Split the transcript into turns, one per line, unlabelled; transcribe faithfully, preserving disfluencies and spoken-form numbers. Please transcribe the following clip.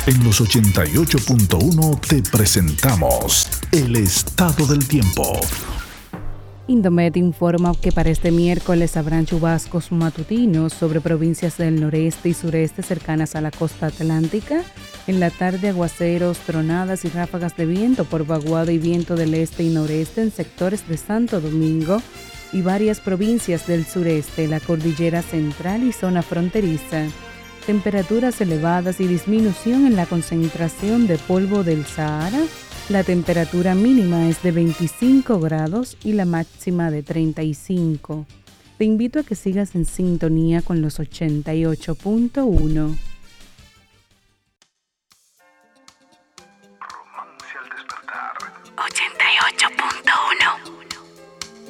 En los ochenta y ocho punto uno te presentamos el estado del tiempo.
Indomet informa que para este miércoles habrán chubascos matutinos sobre provincias del noreste y sureste cercanas a la costa atlántica. En la tarde, aguaceros, tronadas y ráfagas de viento por vaguada y viento del este y noreste en sectores de Santo Domingo y varias provincias del sureste, la cordillera central y zona fronteriza. Temperaturas elevadas y disminución en la concentración de polvo del Sahara. La temperatura mínima es de veinticinco grados y la máxima de treinta y cinco. Te invito a que sigas en sintonía con los ochenta y ocho punto uno.